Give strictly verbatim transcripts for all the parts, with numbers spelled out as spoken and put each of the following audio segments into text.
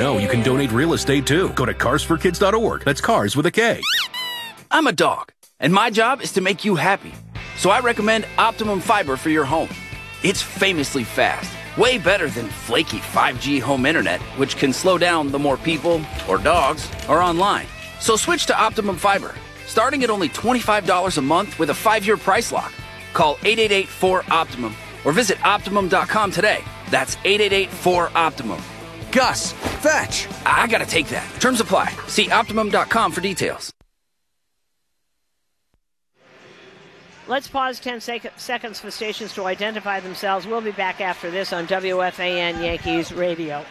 know you can donate real estate too? Go to cars for kids dot org. That's cars with a K. I'm a dog, and my job is to make you happy. So I recommend Optimum Fiber for your home. It's famously fast, way better than flaky five G home internet, which can slow down the more people or dogs are online. So switch to Optimum Fiber, starting at only twenty-five dollars a month with a five-year price lock. Call eight eight eight, four, OPTIMUM or visit optimum dot com today. That's eight eight eight, four, OPTIMUM. Gus, fetch! I gotta take that. Terms apply. See optimum dot com for details. Let's pause ten sec- seconds for stations to identify themselves. We'll be back after this on W F A N Yankees Radio.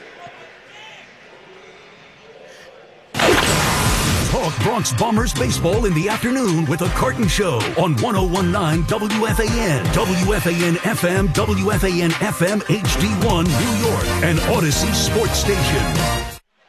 Talk Bronx Bombers baseball in the afternoon with a Carton Show on one oh one point nine W F A N, W F A N F M, W F A N F M H D one New York, and Odyssey Sports Station.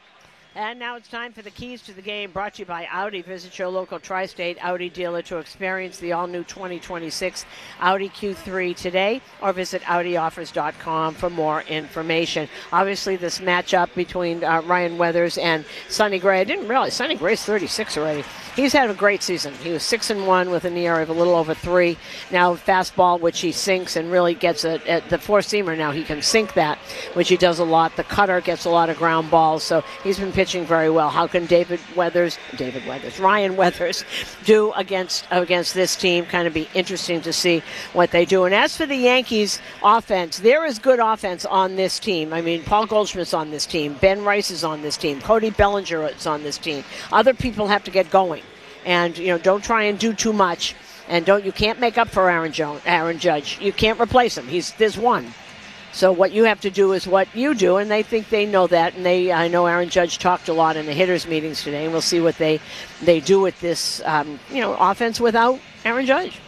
And now it's time for the keys to the game, brought to you by Audi. Visit your local tri-state Audi dealer to experience the all-new twenty twenty-six Audi Q three today, or visit Audi offers dot com for more information. Obviously, this matchup between uh, Ryan Weathers and Sonny Gray, I didn't realize Sonny Gray's thirty-six already. He's had a great season. He was six and one with an E R A of a little over three. Now fastball, which he sinks and really gets a, a the four-seamer. Now he can sink that, which he does a lot. The cutter gets a lot of ground balls, so he's been pitching very well. How can David Weathers, David Weathers, Ryan Weathers do against against this team? Kind of be interesting to see what they do. And as for the Yankees offense, there is good offense on this team. I mean, Paul Goldschmidt's on this team. Ben Rice is on this team. Cody Bellinger is on this team. Other people have to get going. And, you know, don't try and do too much. And don't you can't make up for Aaron Jones, Aaron Judge. You can't replace him. He's there's one. So what you have to do is what you do, and they think they know that. And they, I know Aaron Judge talked a lot in the hitters' meetings today, and we'll see what they, they do with this, um, you know, offense without Aaron Judge.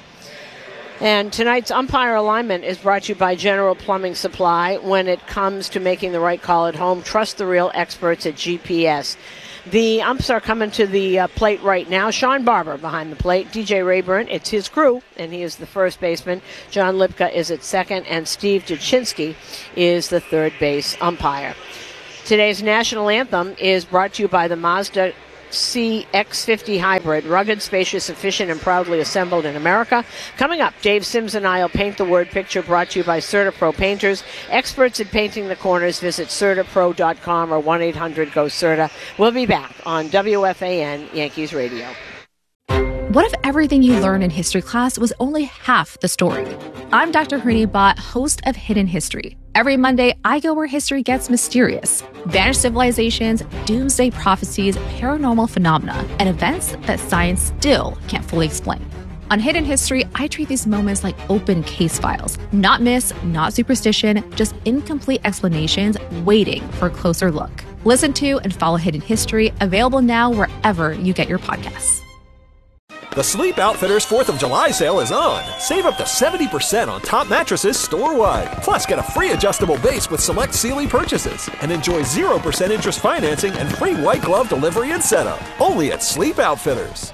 And tonight's umpire alignment is brought to you by General Plumbing Supply. When it comes to making the right call at home, trust the real experts at G P S. The umps are coming to the uh, plate right now. Sean Barber behind the plate. D J Rayburn, it's his crew, and he is the first baseman. John Lipka is at second, and Steve Jaczynski is the third base umpire. Today's national anthem is brought to you by the Mazda C X fifty Hybrid. Rugged, spacious, efficient, and proudly assembled in America. Coming up, Dave Sims and I will paint the word picture, brought to you by CertaPro Painters. Experts at painting the corners. Visit Certa Pro dot com or one eight hundred go Certa. We'll be back on W F A N Yankees Radio. What if everything you learned in history class was only half the story? I'm Doctor Harini Bhatt, host of Hidden History. Every Monday, I go where history gets mysterious. Vanished civilizations, doomsday prophecies, paranormal phenomena, and events that science still can't fully explain. On Hidden History, I treat these moments like open case files. Not myths, not superstition, just incomplete explanations waiting for a closer look. Listen to and follow Hidden History, available now wherever you get your podcasts. The Sleep Outfitters fourth of July sale is on. Save up to seventy percent on top mattresses store-wide. Plus, get a free adjustable base with select Sealy purchases. And enjoy zero percent interest financing and free white glove delivery and setup. Only at Sleep Outfitters.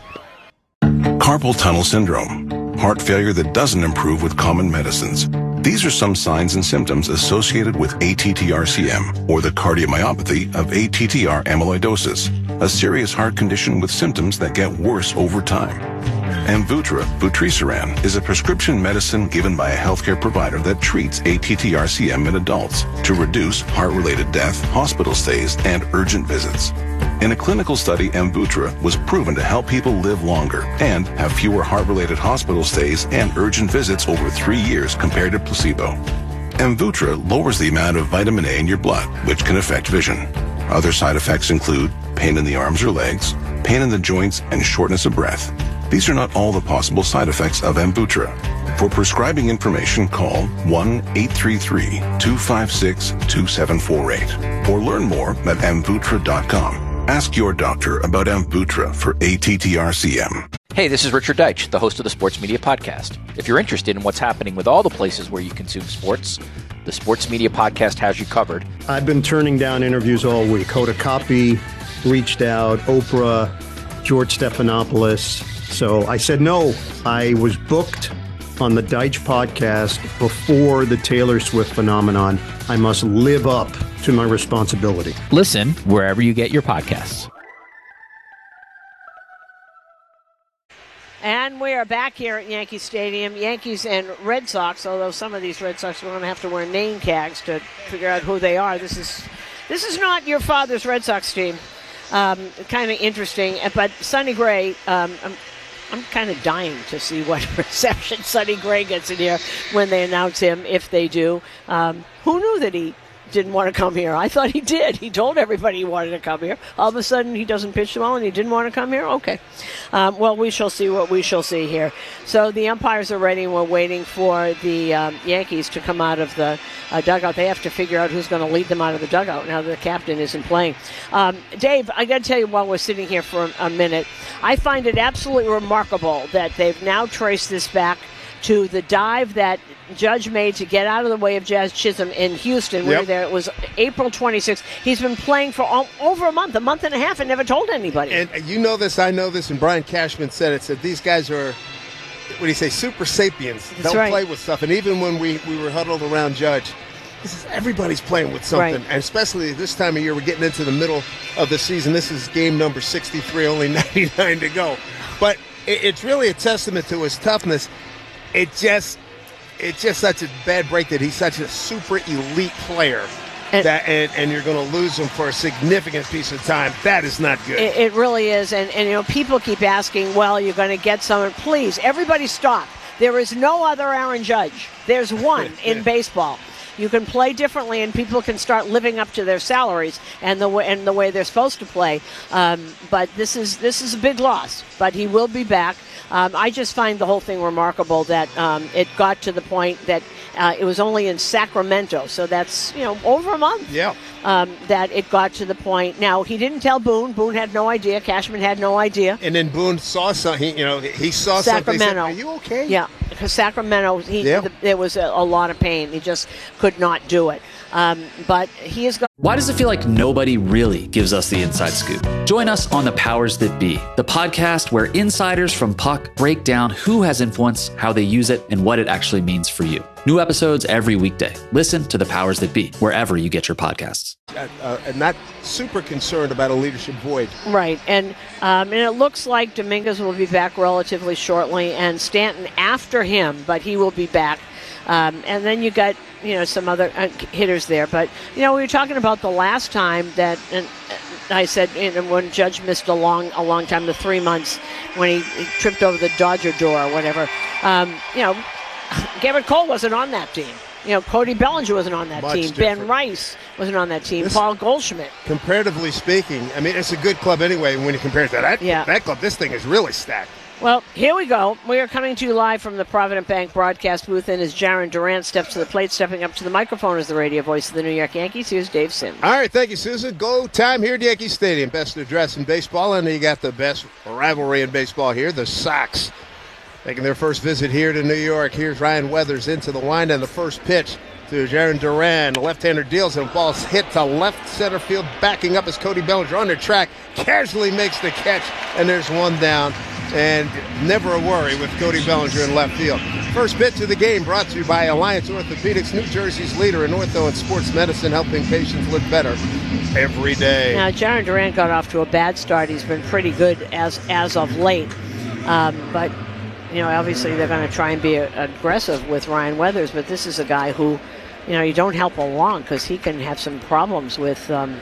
Carpal tunnel syndrome. Heart failure that doesn't improve with common medicines. These are some signs and symptoms associated with A T T R C M, or the cardiomyopathy of A T T R amyloidosis, a serious heart condition with symptoms that get worse over time. Amvuttra, vutrisiran, is a prescription medicine given by a healthcare provider that treats A T T R C M in adults to reduce heart-related death, hospital stays, and urgent visits. In a clinical study, Amvuttra was proven to help people live longer and have fewer heart-related hospital stays and urgent visits over three years compared to placebo. Amvuttra lowers the amount of vitamin A in your blood, which can affect vision. Other side effects include pain in the arms or legs, pain in the joints, and shortness of breath. These are not all the possible side effects of Amvuttra. For prescribing information, call one eight three three, two five six, two seven four eight or learn more at amvuttra dot com. Ask your doctor about Amvuttra for A T T R C M. Hey, this is Richard Deitch, the host of the Sports Media Podcast. If you're interested in what's happening with all the places where you consume sports, the Sports Media Podcast has you covered. I've been turning down interviews all week. Hoda Kotb reached out, Oprah, George Stephanopoulos. So I said no. I was booked on the Deitch podcast before the Taylor Swift phenomenon. I must live up to my responsibility. Listen wherever you get your podcasts. And we are back here at Yankee Stadium. Yankees and Red Sox, although some of these Red Sox are going to have to wear name tags to figure out who they are. This is this is not your father's Red Sox team. Um, kind of interesting. But Sonny Gray, um, I'm, I'm kind of dying to see what reception Sonny Gray gets in here when they announce him, if they do. Um, who knew that he didn't want to come here? I thought he did. He told everybody he wanted to come here. All of a sudden, he doesn't pitch well and he didn't want to come here? Okay. Um, well, we shall see what we shall see here. So the umpires are ready and we're waiting for the um, Yankees to come out of the uh, dugout. They have to figure out who's going to lead them out of the dugout now that the captain isn't playing. Um, Dave, I got to tell you while we're sitting here for a, a minute, I find it absolutely remarkable that they've now traced this back to the dive that Judge made to get out of the way of Jazz Chisholm in Houston. We Yep. were there. It was April twenty-sixth. He's been playing for all, over a month, a month and a half, and never told anybody. And you know this, I know this, and Brian Cashman said it, said these guys are, what do you say, super sapiens. That's They'll right. play with stuff. And even when we, we were huddled around Judge, this is, everybody's playing with something. Right. And especially this time of year, we're getting into the middle of the season. This is game number sixty-three, only ninety-nine to go. But it, it's really a testament to his toughness. It just, it's just such a bad break that he's such a super elite player. And, that, and, and you're going to lose him for a significant piece of time. That is not good. It, it really is. And, and, you know, people keep asking, well, you're going to get someone. Please, everybody stop. There is no other Aaron Judge. There's one in baseball. You can play differently, and people can start living up to their salaries and the way, and the way they're supposed to play. Um, but this is this is a big loss. But he will be back. Um, I just find the whole thing remarkable that um, it got to the point that uh, it was only in Sacramento, so that's, you know, over a month. Yeah. Um, that it got to the point. Now, he didn't tell Boone. Boone had no idea. Cashman had no idea. And then Boone saw something. You know, he saw something. Sacramento. He said, are you okay? Yeah, because Sacramento, he Yeah. th- there was a, a lot of pain. He just could not do it. Um, but he is going. Why does it feel like nobody really gives us the inside scoop? Join us on The Powers That Be, the podcast where insiders from Puck break down who has influence, how they use it, and what it actually means for you. New episodes every weekday. Listen to The Powers That Be, wherever you get your podcasts. Uh, uh, and not super concerned about a leadership void. Right, and um, and it looks like Dominguez will be back relatively shortly, and Stanton after him, but he will be back. Um, and then you got, you know, some other uh, hitters there. But, you know, we were talking about the last time that, and I said, you know, when Judge missed a long, a long time, the three months when he, he tripped over the Dodger door or whatever. Um, you know, Garrett Cole wasn't on that team. You know, Cody Bellinger wasn't on that Much team. different. Ben Rice wasn't on that team. This- Paul Goldschmidt. Comparatively speaking, I mean, it's a good club anyway when you compare it to that. Yeah. That club, this thing is really stacked. Well, here we go. We are coming to you live from the Provident Bank broadcast booth, and as Jaron Durant steps to the plate, stepping up to the microphone is the radio voice of the New York Yankees. Here's Dave Sims. All right, thank you, Susan. Go time here at Yankee Stadium. Best address in baseball, and you got the best rivalry in baseball here, the Sox. Making their first visit here to New York. Here's Ryan Weathers into the wind, and the first pitch to Jaron Duran. The left-hander deals, and the ball's hit to left center field. Backing up is Cody Bellinger on the track. Casually makes the catch, and there's one down. And never a worry with Cody Bellinger in left field. First pitch of the game brought to you by Alliance Orthopedics, New Jersey's leader in ortho and sports medicine, helping patients live better every day. Now, Jaron Durant got off to a bad start. He's been pretty good as as of late. Um, but, you know, obviously they're going to try and be a, aggressive with Ryan Weathers. But this is a guy who, you know, you don't help along because he can have some problems with um,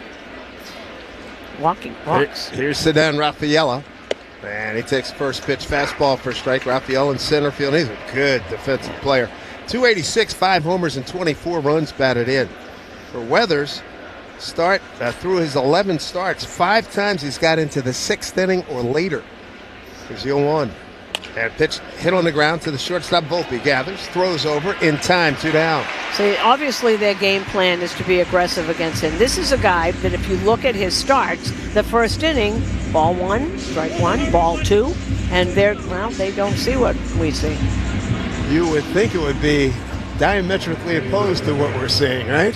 walking walks. Here, here's Ceddanne Rafaela. And he takes first pitch fastball for a strike. Rafael in center field. He's a good defensive player. two eighty-six, five homers, and twenty-four runs batted in. For Weathers, start uh, through his eleven starts, five times he's got into the sixth inning or later. Here's oh one. And pitch hit on the ground to the shortstop. Volpe gathers, throws over in time, two down. So obviously their game plan is to be aggressive against him. This is a guy that if you look at his starts, the first inning, ball one, strike one, ball two, and they're, well, they don't see what we see. You would think it would be diametrically opposed to what we're seeing, right?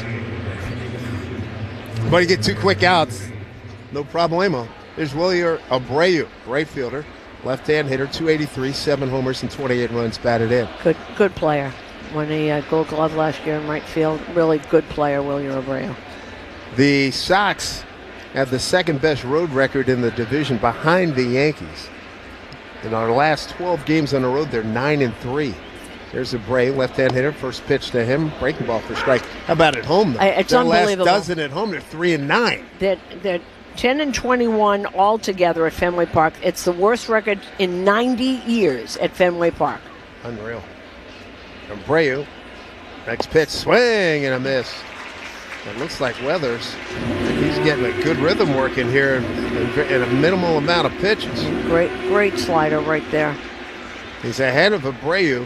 But you get two quick outs, no problemo. There's Wilyer Abreu, right fielder. Left-hand hitter, two eighty-three, seven homers and twenty-eight runs batted in. Good good player. when he uh, Gold Glove last year in right field. Really good player, Wilyer Abreu. The Sox have the second best road record in the division behind the Yankees. In our last twelve games on the road, they're nine and three. There's Abreu, left-hand hitter. First pitch to him, breaking ball for strike. How about at home, though? I, it's Their unbelievable. Last dozen at home, they're three and nine. They're, they're ten and twenty-one altogether at Fenway Park. It's the worst record in ninety years at Fenway Park. Unreal. Abreu, next pitch, swing and a miss. It looks like Weathers, he's getting a good rhythm working here in, in a minimal amount of pitches. Great, great slider right there. He's ahead of Abreu.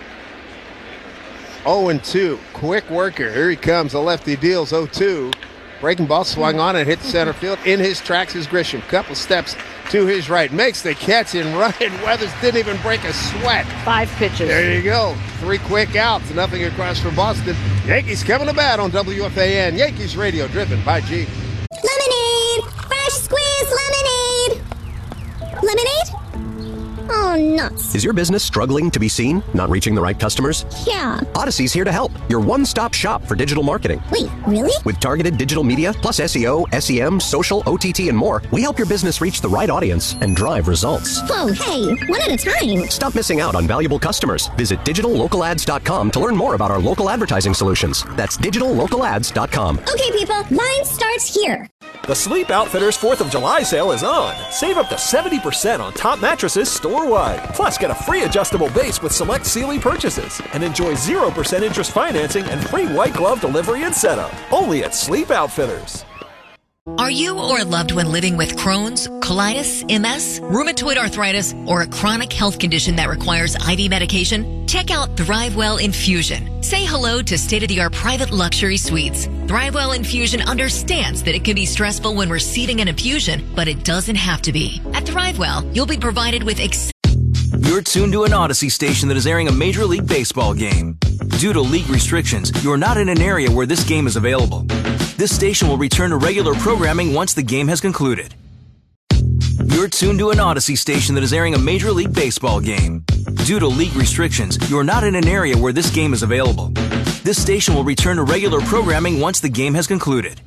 oh and two. Quick worker. Here he comes. The lefty deals oh two. Breaking ball swung on and hit the center field. In his tracks is Grisham. Couple steps to his right. Makes the catch and run. Weathers didn't even break a sweat. Five pitches. There you go. Three quick outs. Nothing across for Boston. Yankees coming to bat on W F A N. Yankees radio driven by G. Lemonade! Fresh squeezed lemonade! Lemonade? Oh, nuts. Is your business struggling to be seen? Not reaching the right customers? Yeah. Odyssey's here to help. Your one-stop shop for digital marketing. Wait, really? With targeted digital media, plus S E O, S E M, social, O T T, and more, we help your business reach the right audience and drive results. Whoa, hey, one at a time. Stop missing out on valuable customers. Visit digital local ads dot com to learn more about our local advertising solutions. That's digital local ads dot com. Okay, people, mine starts here. The Sleep Outfitters fourth of July sale is on. Save up to seventy percent on top mattresses store-wide. Plus, get a free adjustable base with select Sealy purchases. And enjoy zero percent interest financing and free white glove delivery and setup. Only at Sleep Outfitters. Are you or a loved one living with Crohn's, colitis, M S, rheumatoid arthritis, or a chronic health condition that requires I V medication? Check out ThriveWell Infusion. Say hello to state-of-the-art private luxury suites. ThriveWell Infusion understands that it can be stressful when receiving an infusion, but it doesn't have to be. At ThriveWell, you'll be provided with ex- You're tuned to an Odyssey station that is airing a Major League Baseball game. Due to league restrictions, you are not in an area where this game is available. This station will return to regular programming once the game has concluded. You're tuned to an Odyssey station that is airing a Major League Baseball game. Due to league restrictions, you are not in an area where this game is available. This station will return to regular programming once the game has concluded.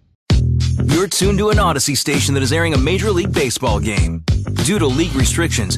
You're tuned to an Odyssey station that is airing a Major League Baseball game. Due to league restrictions,